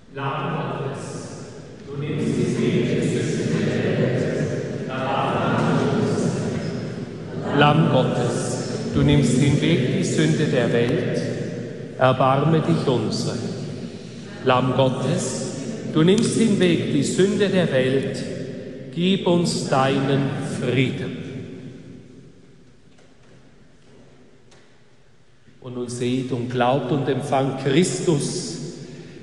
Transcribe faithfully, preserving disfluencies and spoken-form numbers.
Lamm Gottes, du nimmst die Sünden der Welt, erbarme uns. Lamm Gottes, du nimmst hinweg die Sünde der Welt, erbarme dich unser. Lamm Gottes, du nimmst hinweg die Sünde der Welt, gib uns deinen Frieden. Und nun seht und glaubt und empfangt Christus,